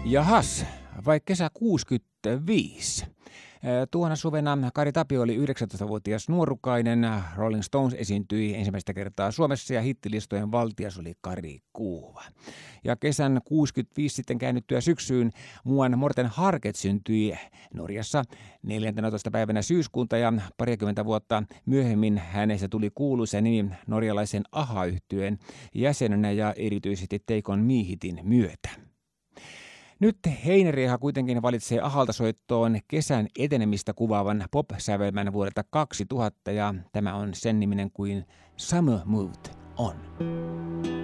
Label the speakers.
Speaker 1: Jahas, vai kesä 65? Tuona suvena Kari Tapio oli 19-vuotias nuorukainen. Rolling Stones esiintyi ensimmäistä kertaa Suomessa ja hittilistojen valtias oli Kari Kuuva. Ja kesän 65 sitten käännyttyä syksyyn muuan Morten Harket syntyi Norjassa 14. päivänä syyskuuta ja parikymmentä vuotta myöhemmin hänestä tuli kuuluisa nimi norjalaisen AHA-yhtyeen jäsenenä ja erityisesti Take On Me-hitin myötä. Nyt Heinäriha kuitenkin valitsee AHAlta soittoon kesän etenemistä kuvaavan pop-sävelmän vuodelta 2000 ja tämä on sen niminen kuin Summer Moved On.